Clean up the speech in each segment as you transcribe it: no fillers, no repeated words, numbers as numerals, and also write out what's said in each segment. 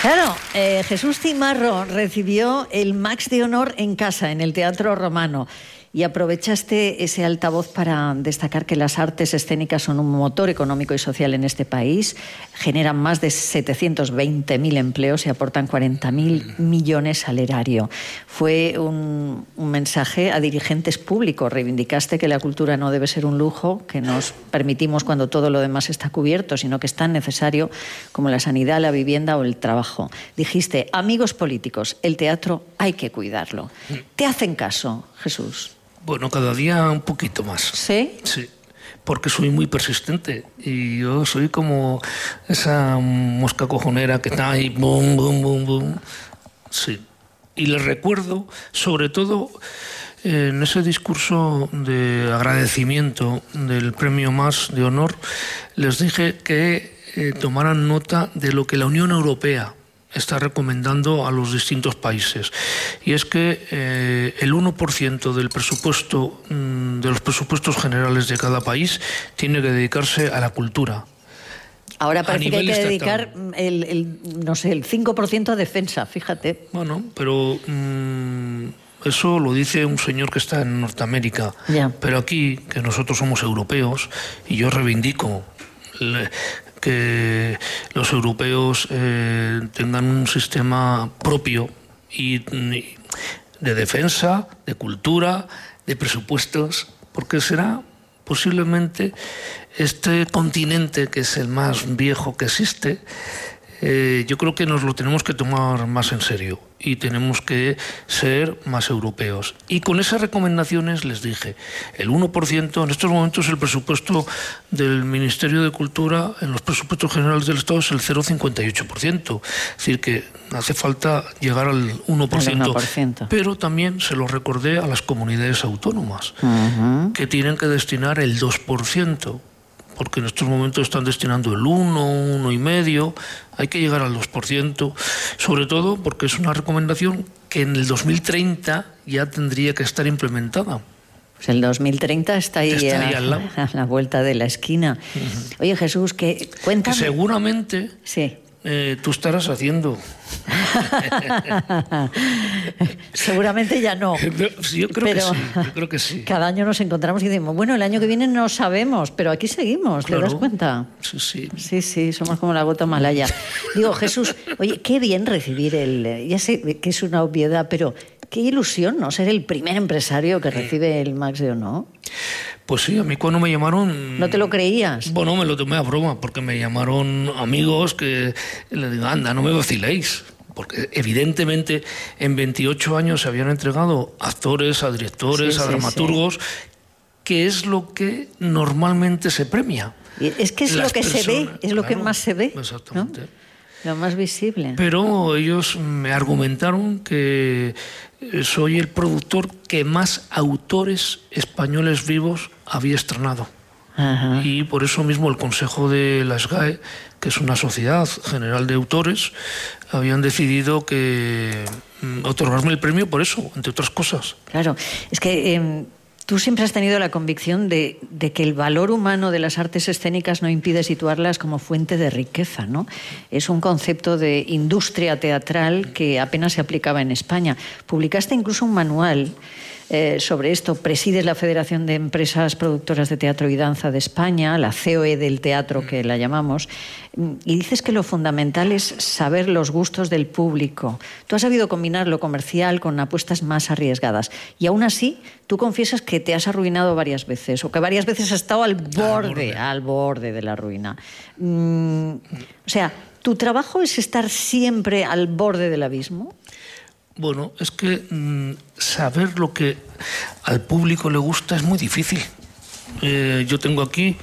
Claro, Jesús Cimarro recibió el Max de Honor en casa, en el Teatro Romano. Y aprovechaste ese altavoz para destacar que las artes escénicas son un motor económico y social en este país, generan más de 720.000 empleos y aportan 40.000 millones al erario. Fue un mensaje a dirigentes públicos. Reivindicaste que la cultura no debe ser un lujo que nos permitimos cuando todo lo demás está cubierto, sino que es tan necesario como la sanidad, la vivienda o el trabajo. Dijiste, amigos políticos, el teatro hay que cuidarlo. ¿Te hacen caso, Jesús? Bueno, cada día un poquito más. ¿Sí? Sí, porque soy muy persistente y yo soy como esa mosca cojonera que está ahí, bum, bum, bum, bum. Sí, y les recuerdo, sobre todo en ese discurso de agradecimiento del Premio Más de Honor, les dije que tomaran nota de lo que la Unión Europea está recomendando a los distintos países. Y es que el 1% del presupuesto, de los presupuestos generales de cada país, tiene que dedicarse a la cultura. Ahora parece que hay que dedicar el 5% a defensa, fíjate. Bueno, pero eso lo dice un señor que está en Norteamérica. Ya. Pero aquí, que nosotros somos europeos, y yo reivindico que los europeos tengan un sistema propio y de defensa, de cultura, de presupuestos, porque será posiblemente este continente, que es el más viejo que existe, yo creo que nos lo tenemos que tomar más en serio y tenemos que ser más europeos. Y con esas recomendaciones les dije, el 1% en estos momentos el presupuesto del Ministerio de Cultura en los presupuestos generales del Estado es el 0,58%. Es decir, que hace falta llegar al 1%. El 1%. Pero también se lo recordé a las comunidades autónomas, que tienen que destinar el 2%. Porque en estos momentos están destinando el 1,5%, hay que llegar al 2%, sobre todo porque es una recomendación que en el 2030 ya tendría que estar implementada. Pues el 2030 está ahí, al lado, a la vuelta de la esquina. Oye, Jesús, cuéntame. Que seguramente sí. Tú estarás haciendo. Seguramente ya no. Yo creo que sí. Cada año nos encontramos y decimos, bueno, el año que viene no sabemos, pero aquí seguimos, claro. ¿te das cuenta? Sí. Sí, somos como la gota malaya. Digo, Jesús, oye, qué bien recibir ya sé que es una obviedad, pero qué ilusión, ¿no? Ser el primer empresario que recibe el Max de Honor. Pues sí, a mí cuando me llamaron... ¿No te lo creías? Bueno, me lo tomé a broma, porque me llamaron amigos que les digo, anda, no me vaciléis. Porque evidentemente en 28 años se habían entregado a actores, a directores, a dramaturgos, que es lo que normalmente se premia. Y es que es lo que se ve, es lo que más se ve. Exactamente. ¿No? Lo más visible. Pero ellos me argumentaron que soy el productor que más autores españoles vivos había estrenado. Ajá. Y por eso mismo el Consejo de la SGAE, que es una sociedad general de autores, habían decidido que otorgarme el premio por eso, entre otras cosas. Claro, es que tú siempre has tenido la convicción de que el valor humano de las artes escénicas no impide situarlas como fuente de riqueza, ¿no? Es un concepto de industria teatral que apenas se aplicaba en España. Publicaste incluso un manual sobre esto. Presides la Federación de Empresas Productoras de Teatro y Danza de España, la COE del teatro que la llamamos, y dices que lo fundamental es saber los gustos del público. Tú has sabido combinar lo comercial con apuestas más arriesgadas y aún así tú confiesas que te has arruinado varias veces o que varias veces has estado al borde de la ruina. O sea, ¿tu trabajo es estar siempre al borde del abismo? Bueno, es que saber lo que al público le gusta es muy difícil. Yo tengo aquí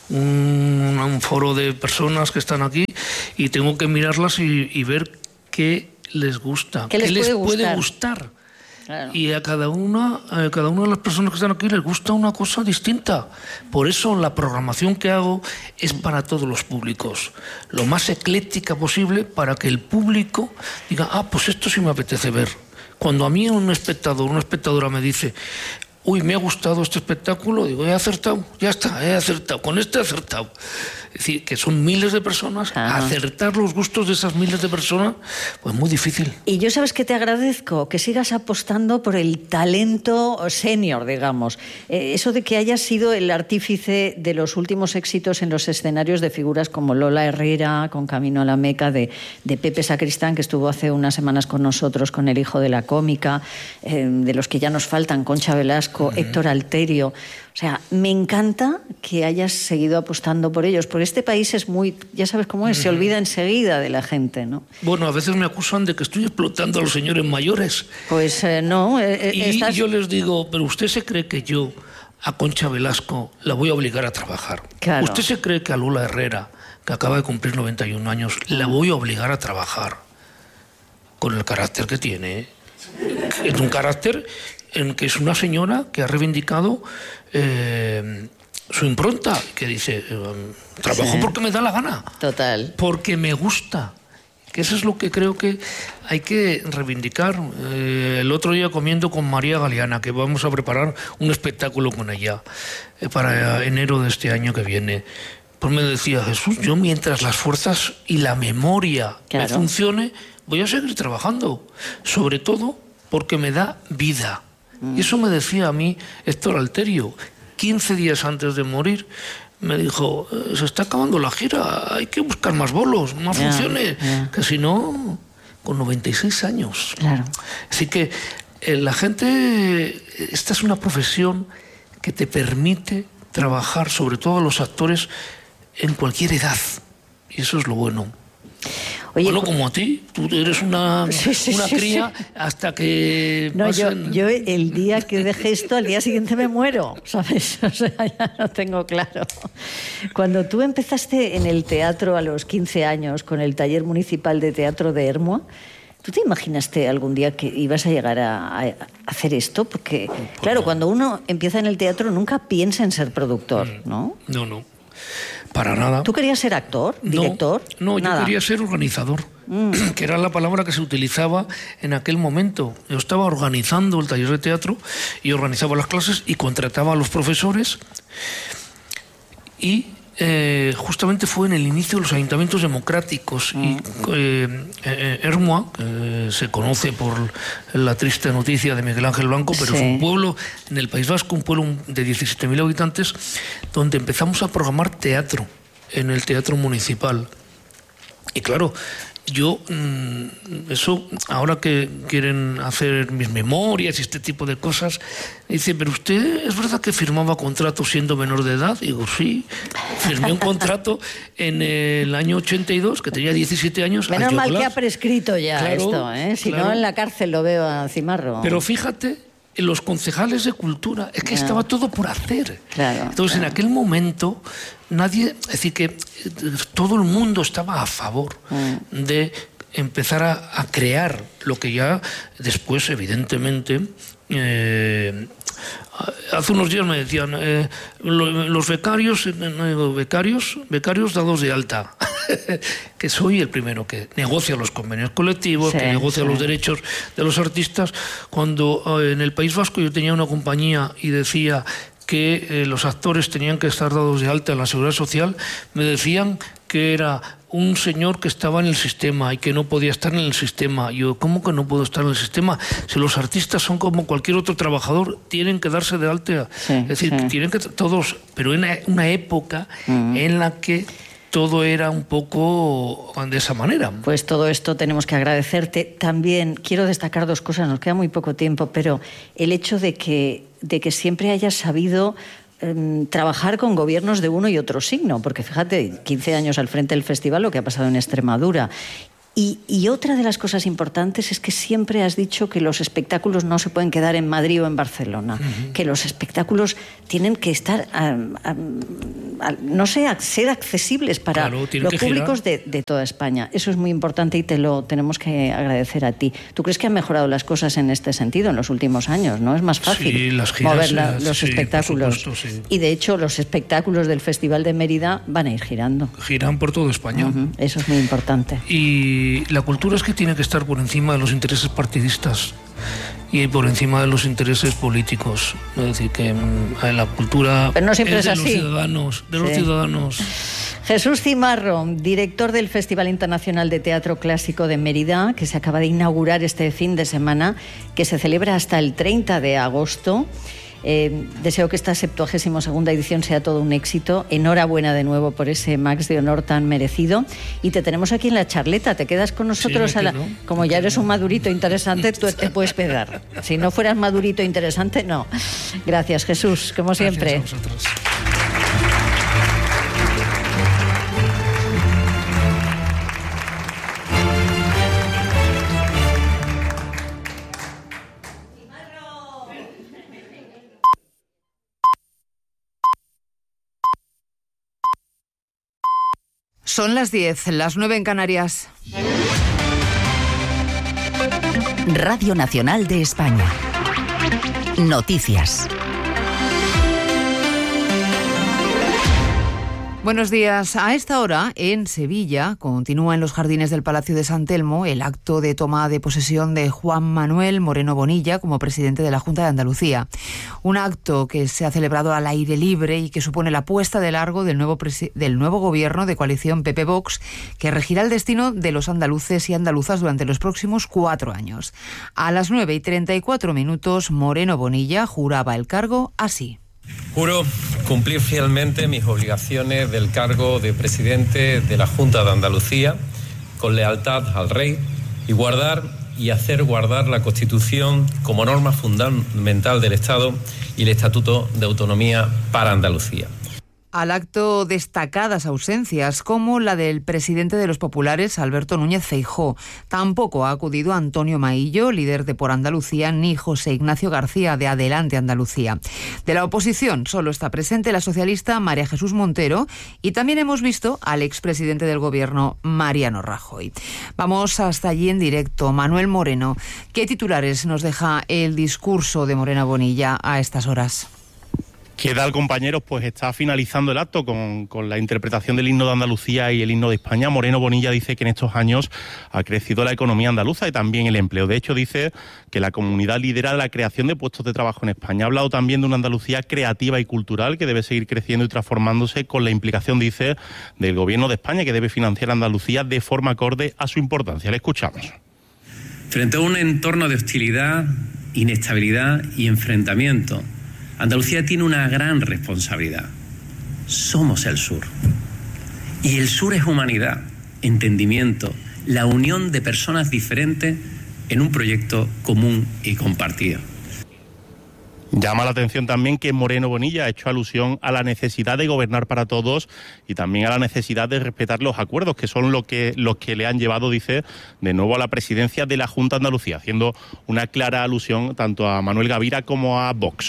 un foro de personas que están aquí y tengo que mirarlas y ver qué les gusta, qué les puede gustar. Claro. Y a cada una de las personas que están aquí les gusta una cosa distinta. Por eso la programación que hago es para todos los públicos, lo más ecléctica posible, para que el público diga, pues esto sí me apetece ver. Cuando a mí un espectador, una espectadora me dice, uy, me ha gustado este espectáculo, digo, he acertado, ya está, he acertado, con este he acertado. Es decir, que son miles de personas, acertar los gustos de esas miles de personas, pues muy difícil. Y yo, ¿sabes qué te agradezco? Que sigas apostando por el talento senior, digamos. Eso de que hayas sido el artífice de los últimos éxitos en los escenarios de figuras como Lola Herrera, con Camino a la Meca, de Pepe Sacristán, que estuvo hace unas semanas con nosotros, con El hijo de la cómica, de los que ya nos faltan, Concha Velasco, Héctor Alterio. O sea, me encanta que hayas seguido apostando por ellos, porque este país es muy, ya sabes cómo es, se olvida enseguida de la gente, ¿no? Bueno, a veces me acusan de que estoy explotando a los señores mayores. Pues no. Y yo les digo, pero usted se cree que yo a Concha Velasco la voy a obligar a trabajar. Claro. ¿Usted se cree que a Lola Herrera, que acaba de cumplir 91 años, la voy a obligar a trabajar con el carácter que tiene? Es un carácter en que es una señora que ha reivindicado su impronta, que dice, trabajo porque me da la gana. Total. Porque me gusta. Que eso es lo que creo que hay que reivindicar. El otro día comiendo con María Galeana, que vamos a preparar un espectáculo con ella para enero de este año que viene. Pues me decía, Jesús, yo mientras las fuerzas y la memoria me funcione, voy a seguir trabajando. Sobre todo porque me da vida. Y eso me decía a mí Héctor Alterio, 15 días antes de morir. Me dijo, se está acabando la gira, hay que buscar más bolos, más funciones, que si no, con 96 años. Claro. Así que la gente, esta es una profesión que te permite trabajar, sobre todo los actores, en cualquier edad. Y eso es lo bueno. Oye, bueno, como a ti, tú eres una cría hasta que... No, yo el día que deje esto, al día siguiente me muero, ¿sabes? O sea, ya lo tengo claro. Cuando tú empezaste en el teatro a los 15 años con el taller municipal de teatro de Ermua, ¿tú te imaginaste algún día que ibas a llegar a hacer esto? Porque, claro, cuando uno empieza en el teatro nunca piensa en ser productor, ¿no? No. Para nada. ¿Tú querías ser actor, director? No, yo quería ser organizador, que era la palabra que se utilizaba en aquel momento. Yo estaba organizando el taller de teatro y organizaba las clases y contrataba a los profesores y justamente fue en el inicio de los ayuntamientos democráticos y Ermua, se conoce por la triste noticia de Miguel Ángel Blanco, pero es un pueblo en el País Vasco, un pueblo de 17.000 habitantes, donde empezamos a programar teatro en el teatro municipal. Y claro, yo, eso, ahora que quieren hacer mis memorias y este tipo de cosas, dice, pero usted, ¿es verdad que firmaba contratos siendo menor de edad? Y digo, sí, firmé un contrato en el año 82, que tenía 17 años. Menos mal que ha prescrito ya esto, ¿eh? Si no, en la cárcel lo veo a Cimarro. Pero fíjate, en los concejales de cultura, es que estaba todo por hacer. Entonces, en aquel momento, nadie, es decir, que todo el mundo estaba a favor de empezar a crear lo que ya después, evidentemente, hace unos días me decían, los becarios dados de alta, que soy el primero que negocia los convenios colectivos, que negocia los derechos de los artistas. Cuando en el País Vasco yo tenía una compañía y decía que los actores tenían que estar dados de alta en la Seguridad Social, me decían que era un señor que estaba en el sistema y que no podía estar en el sistema. Yo, ¿cómo que no puedo estar en el sistema? Si los artistas son como cualquier otro trabajador, tienen que darse de alta. Es decir, tienen que todos, pero en una época en la que todo era un poco de esa manera. Pues todo esto tenemos que agradecerte. También quiero destacar dos cosas, nos queda muy poco tiempo, pero el hecho de que siempre hayas sabido trabajar con gobiernos de uno y otro signo, porque fíjate, 15 años al frente del festival, lo que ha pasado en Extremadura. Y otra de las cosas importantes es que siempre has dicho que los espectáculos no se pueden quedar en Madrid o en Barcelona, que los espectáculos tienen que estar, no sé, ser accesibles para los públicos de toda España. Eso es muy importante y te lo tenemos que agradecer a ti. ¿Tú crees que han mejorado las cosas en este sentido en los últimos años? ¿No? Es más fácil mover los espectáculos. Por supuesto, sí. Y de hecho los espectáculos del Festival de Mérida van a ir girando. Giran por toda España. Eso es muy importante. Y la cultura es que tiene que estar por encima de los intereses partidistas. y por encima de los intereses políticos. Es decir, que la cultura pero no siempre es de así. Los ciudadanos. Jesús Cimarro, director del Festival Internacional de Teatro Clásico de Mérida, que se acaba de inaugurar este fin de semana, que se celebra hasta el 30 de agosto. Deseo que esta 72ª edición sea todo un éxito. Enhorabuena de nuevo por ese Max de honor tan merecido. Y te tenemos aquí en la charleta. ¿Te quedas con nosotros? Sí, como ya eres un madurito interesante, tú te puedes quedar. Si no fueras madurito interesante, no. Gracias, Jesús, como siempre. Gracias a vosotros. Son las 10, las 9 en Canarias. Radio Nacional de España. Noticias. Buenos días. A esta hora, en Sevilla, continúa en los jardines del Palacio de San Telmo el acto de toma de posesión de Juan Manuel Moreno Bonilla como presidente de la Junta de Andalucía. Un acto que se ha celebrado al aire libre y que supone la puesta de largo del nuevo gobierno de coalición PP-Vox, que regirá el destino de los andaluces y andaluzas durante los próximos 4 años. A las 9:34, Moreno Bonilla juraba el cargo así. Juro cumplir fielmente mis obligaciones del cargo de presidente de la Junta de Andalucía, con lealtad al Rey, y guardar y hacer guardar la Constitución como norma fundamental del Estado y el Estatuto de Autonomía para Andalucía. Al acto destacadas ausencias, como la del presidente de los populares, Alberto Núñez Feijóo. Tampoco ha acudido Antonio Maillo, líder de Por Andalucía, ni José Ignacio García, de Adelante Andalucía. De la oposición solo está presente la socialista María Jesús Montero, y también hemos visto al expresidente del Gobierno, Mariano Rajoy. Vamos hasta allí en directo. Manuel Moreno, ¿qué titulares nos deja el discurso de Moreno Bonilla a estas horas? ¿Qué tal, compañeros? Pues está finalizando el acto con la interpretación del himno de Andalucía y el himno de España. Moreno Bonilla dice que en estos años ha crecido la economía andaluza y también el empleo. De hecho, dice que la comunidad lidera la creación de puestos de trabajo en España. Ha hablado también de una Andalucía creativa y cultural que debe seguir creciendo y transformándose con la implicación, dice, del Gobierno de España, que debe financiar a Andalucía de forma acorde a su importancia. Le escuchamos. Frente a un entorno de hostilidad, inestabilidad y enfrentamiento, Andalucía tiene una gran responsabilidad. Somos el sur. Y el sur es humanidad, entendimiento, la unión de personas diferentes en un proyecto común y compartido. Llama la atención también que Moreno Bonilla ha hecho alusión a la necesidad de gobernar para todos y también a la necesidad de respetar los acuerdos, que son los que le han llevado, dice, de nuevo a la presidencia de la Junta de Andalucía, haciendo una clara alusión tanto a Manuel Gavira como a Vox.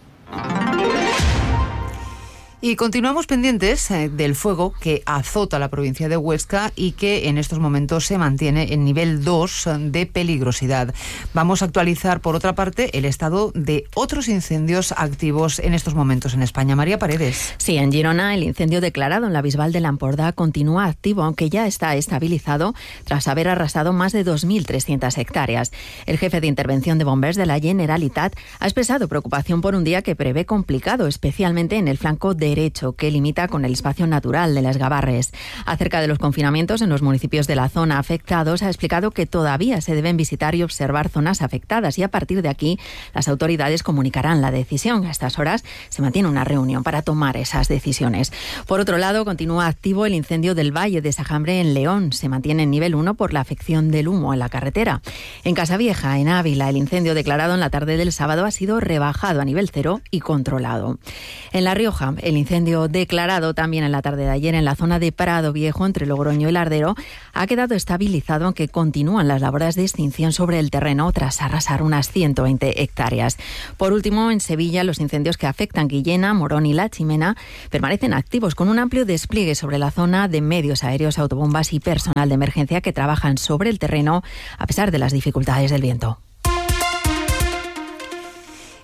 Y continuamos pendientes del fuego que azota la provincia de Huesca y que en estos momentos se mantiene en nivel 2 de peligrosidad. Vamos a actualizar, por otra parte, el estado de otros incendios activos en estos momentos en España. María Paredes. Sí, en Girona el incendio declarado en la Bisbal de l'Empordà continúa activo, aunque ya está estabilizado tras haber arrasado más de 2.300 hectáreas. El jefe de intervención de Bombers de la Generalitat ha expresado preocupación por un día que prevé complicado, especialmente en el flanco derecho, que limita con el espacio natural de las Gavarres. Acerca de los confinamientos en los municipios de la zona afectados, ha explicado que todavía se deben visitar y observar zonas afectadas y a partir de aquí las autoridades comunicarán la decisión. A estas horas se mantiene una reunión para tomar esas decisiones. Por otro lado, continúa activo el incendio del Valle de Sajambre en León. Se mantiene en nivel 1 por la afección del humo en la carretera. En Casavieja, en Ávila, el incendio declarado en la tarde del sábado ha sido rebajado a nivel 0 y controlado. En La Rioja, el incendio declarado también en la tarde de ayer en la zona de Prado Viejo, entre Logroño y Lardero, ha quedado estabilizado, aunque continúan las labores de extinción sobre el terreno tras arrasar unas 120 hectáreas. Por último, en Sevilla, los incendios que afectan Guillena, Morón y La Chimena permanecen activos, con un amplio despliegue sobre la zona de medios aéreos, autobombas y personal de emergencia que trabajan sobre el terreno a pesar de las dificultades del viento.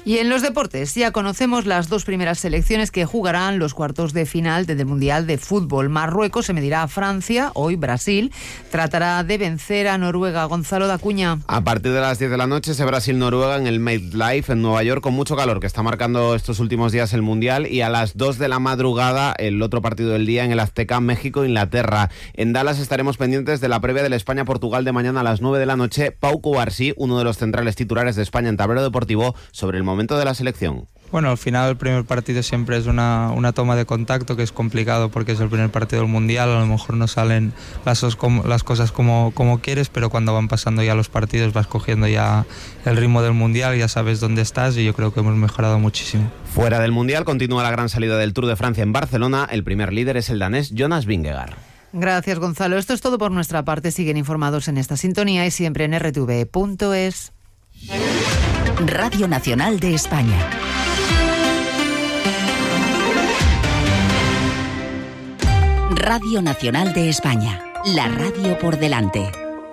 Y en los deportes ya conocemos las 2 primeras selecciones que jugarán los cuartos de final del Mundial de Fútbol. Marruecos se medirá a Francia, hoy Brasil tratará de vencer a Noruega. Gonzalo Dacuña. A partir de las 10 de la noche ese Brasil-Noruega en el MetLife en Nueva York, con mucho calor que está marcando estos últimos días el Mundial, y a las 2 de la madrugada el otro partido del día en el Azteca, México-Inglaterra. En Dallas estaremos pendientes de la previa del España-Portugal de mañana a las 9 de la noche. Pau Cubarsí, uno de los centrales titulares de España en tablero deportivo, sobre el momento de la selección. Bueno, al final el primer partido siempre es una toma de contacto, que es complicado porque es el primer partido del Mundial, a lo mejor no salen las cosas como quieres, pero cuando van pasando ya los partidos vas cogiendo ya el ritmo del Mundial, ya sabes dónde estás, y yo creo que hemos mejorado muchísimo. Fuera del Mundial continúa la gran salida del Tour de Francia en Barcelona. El primer líder es el danés Jonas Vingegaard. Gracias, Gonzalo. Esto es todo por nuestra parte. Siguen informados en esta sintonía y siempre en rtv.es. Radio Nacional de España. Radio Nacional de España. La radio por delante.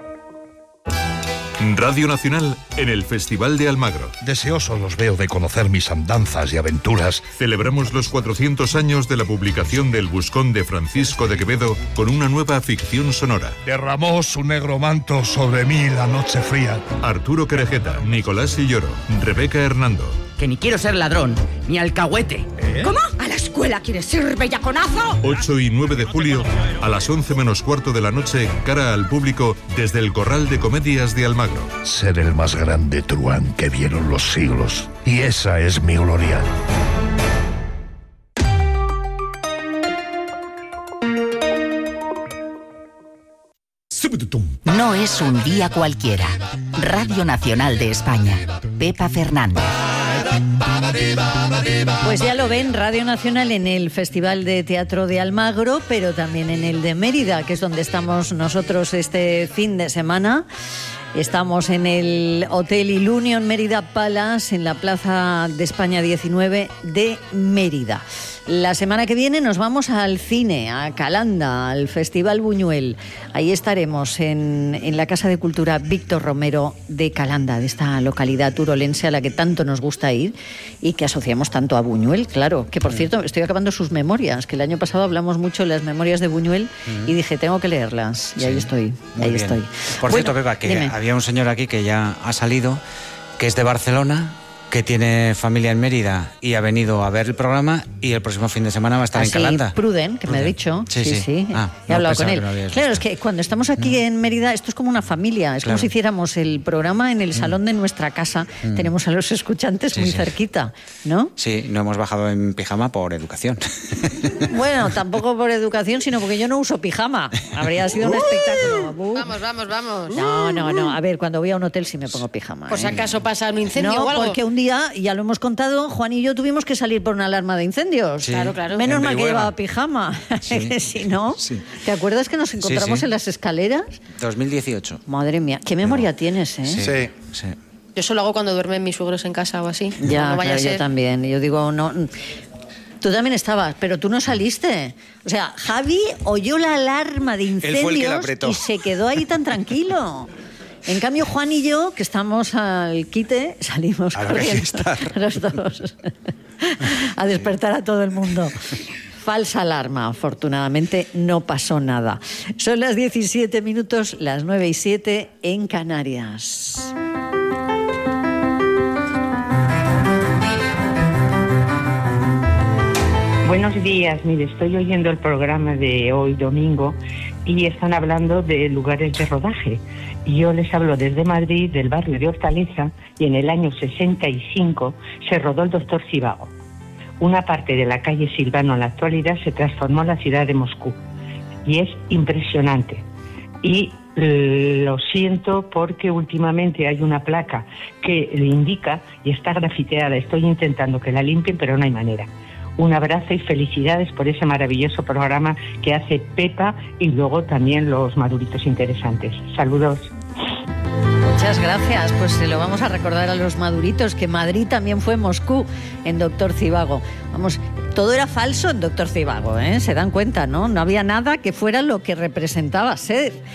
Radio Nacional en el Festival de Almagro. Deseoso los veo de conocer mis andanzas y aventuras. Celebramos los 400 años de la publicación del Buscón de Francisco de Quevedo con una nueva ficción sonora. Derramó su negro manto sobre mí la noche fría. Arturo Querejeta, Nicolás Silloro, Rebeca Hernando. Que ni quiero ser ladrón, ni alcahuete. ¿Cómo? ¿A la escuela quieres ir, bellaconazo? 8 y 9 de julio, a las 11 menos cuarto de la noche, cara al público desde el Corral de Comedias de Almagro. Ser el más grande truán que vieron los siglos. Y esa es mi gloria. No es un día cualquiera. Radio Nacional de España. Pepa Fernández. Pues ya lo ven, Radio Nacional en el Festival de Teatro de Almagro, pero también en el de Mérida, que es donde estamos nosotros este fin de semana. Estamos en el Hotel Ilunion Mérida Palace, en la Plaza de España 19 de Mérida. La semana que viene nos vamos al cine, a Calanda, al Festival Buñuel. Ahí estaremos en la Casa de Cultura Víctor Romero de Calanda, de esta localidad turolense a la que tanto nos gusta ir y que asociamos tanto a Buñuel, claro. Que por cierto, estoy acabando sus memorias, que el año pasado hablamos mucho de las memorias de Buñuel y dije, tengo que leerlas. Y ahí estoy, ahí estoy. Por cierto, Pepa, que dime. Había un señor aquí que ya ha salido, que es de Barcelona, que tiene familia en Mérida y ha venido a ver el programa, y el próximo fin de semana va a estar en Calanda. Pruden, que me ha dicho. Sí. He hablado con él. Claro, es que cuando estamos aquí en Mérida, esto es como una familia. Es como si hiciéramos el programa en el salón de nuestra casa. Tenemos a los escuchantes muy cerquita, ¿no? Sí, no hemos bajado en pijama por educación. Bueno, tampoco por educación, sino porque yo no uso pijama. Habría sido un espectáculo. Vamos. No. A ver, cuando voy a un hotel sí me pongo pijama. Por si acaso pasa un incendio o algo. Porque un día, ya lo hemos contado, Juan y yo tuvimos que salir por una alarma de incendios. Sí. Claro. Menos mal que llevaba pijama. Sí. Si no, ¿te acuerdas que nos encontramos en las escaleras? 2018. Madre mía, qué memoria tienes, ¿eh? Sí. Yo eso lo hago cuando duermen mis suegros en casa o así. Ya, no vaya a ser. yo también. Yo digo, no. Tú también estabas, pero tú no saliste. O sea, Javi oyó la alarma de incendios y se quedó ahí tan tranquilo. En cambio, Juan y yo, que estamos al quite, salimos corriendo los dos a despertar a todo el mundo. Falsa alarma, afortunadamente no pasó nada. Son las 17 minutos, las 9:07 en Canarias. Buenos días, mire, estoy oyendo el programa de hoy domingo y están hablando de lugares de rodaje. Yo les hablo desde Madrid, del barrio de Hortaleza, y en el año 65 se rodó El Doctor Zhivago. Una parte de la calle Silvano en la actualidad se transformó en la ciudad de Moscú y es impresionante. Y lo siento porque últimamente hay una placa que le indica y está grafiteada. Estoy intentando que la limpien, pero no hay manera. Un abrazo y felicidades por ese maravilloso programa que hace Pepa y luego también los maduritos interesantes. Saludos. Muchas gracias. Pues se lo vamos a recordar a los maduritos, que Madrid también fue Moscú en Doctor Zhivago. Vamos, todo era falso en Doctor Zhivago, ¿eh? Se dan cuenta, ¿no? No había nada que fuera lo que representaba ser.